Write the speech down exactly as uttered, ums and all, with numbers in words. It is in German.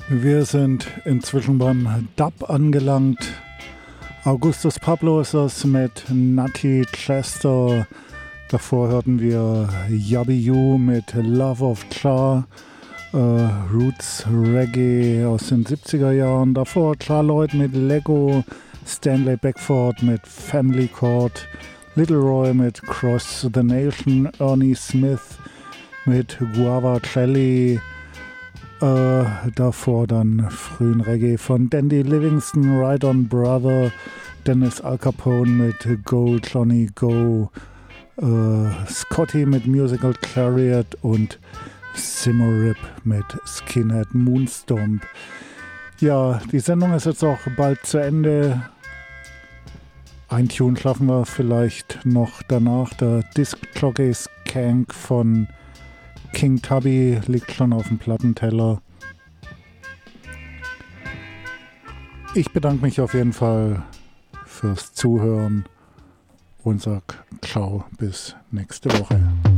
Wir sind inzwischen beim Dub angelangt. Augustus Pablo ist das mit Nutty Chester. Davor hörten wir Yabby You mit Love of Cha. Äh, Roots Reggae aus den siebziger Jahren. Davor Charlotte mit Lego. Stanley Beckford mit Family Court. Little Roy mit Cross the Nation. Ernie Smith mit Guava Jelly. Äh, davor dann frühen Reggae von Dandy Livingston, Ride On Brother, Dennis Al Capone mit Go Johnny Go, äh, Scotty mit Musical Chariot und Simmerip mit Skinhead Moonstomp. Ja, die Sendung ist jetzt auch bald zu Ende. Ein Tune schaffen wir vielleicht noch danach. Der Disc Jockey Skank von King Tubby liegt schon auf dem Plattenteller. Ich bedanke mich auf jeden Fall fürs Zuhören und sag ciao bis nächste Woche.